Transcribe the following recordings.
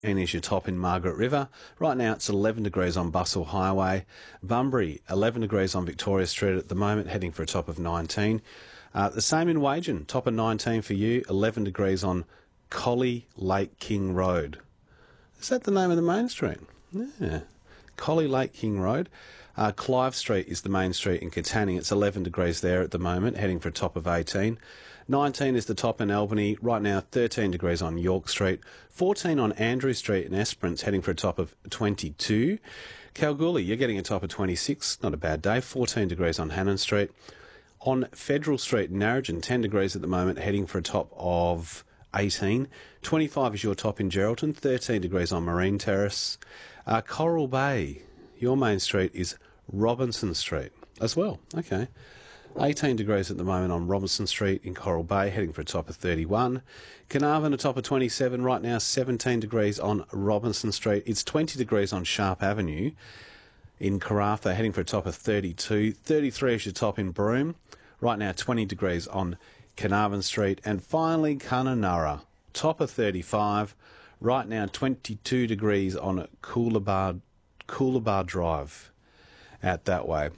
is your top in Margaret River. Right now it's 11 degrees on Bustle Highway. Bunbury, 11 degrees on Victoria Street at the moment, heading for a top of 19. The same in Wagen, top of 19 for you, 11 degrees on Collie Lake King Road. Is that the name of the main street? Yeah. Collie Lake King Road. Clive Street is the main street in Katanning. It's 11 degrees there at the moment, heading for a top of 18. 19 is the top in Albany. Right now, 13 degrees on York Street. 14 on Andrew Street in Esperance, heading for a top of 22. Kalgoorlie, you're getting a top of 26. Not a bad day. 14 degrees on Hannon Street. On Federal Street in Narrogin, 10 degrees at the moment, heading for a top of 18. 25 is your top in Geraldton. 13 degrees on Marine Terrace. Coral Bay, your main street is Robinson Street as well. Okay. 18 degrees at the moment on Robinson Street in Coral Bay, heading for a top of 31. Carnarvon, a top of 27. Right now, 17 degrees on Robinson Street. It's 20 degrees on Sharp Avenue in Karratha, heading for a top of 32. 33 is your top in Broome. Right now, 20 degrees on Carnarvon Street. And finally, Kununurra, top of 35. Right now, 22 degrees on Coolabah Drive out that way.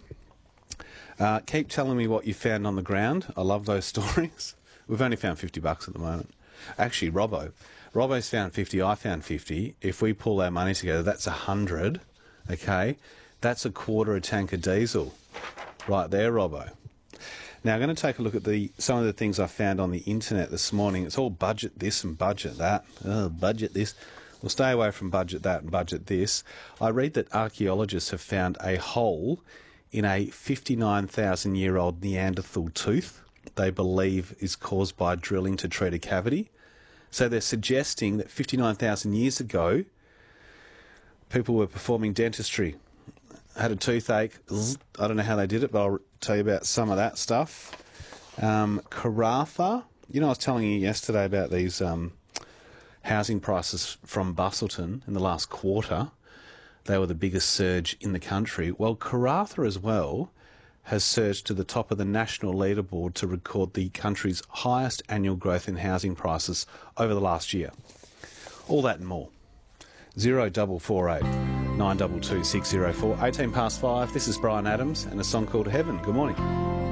Keep telling me what you found on the ground. I love those stories. We've only found $50 at the moment. Actually, Robbo's found 50, I found 50. If we pull our money together, that's 100, okay? That's a quarter a tank of diesel right there, Robbo. Now, I'm going to take a look at some of the things I found on the internet this morning. It's all budget this and budget that. Oh, budget this. We'll stay away from budget that and budget this. I read that archaeologists have found a hole in a 59,000-year-old Neanderthal tooth they believe is caused by drilling to treat a cavity. So they're suggesting that 59,000 years ago, people were performing dentistry, had a toothache. I don't know how they did it, but I'll tell you about some of that stuff. Karratha, I was telling you yesterday about these housing prices from Busselton in the last quarter. They were the biggest surge in the country. Well, Karratha as well has surged to the top of the national leaderboard to record the country's highest annual growth in housing prices over the last year. All that and more. 0448 922 604. 18 past 5. This is Brian Adams and a song called Heaven. Good morning.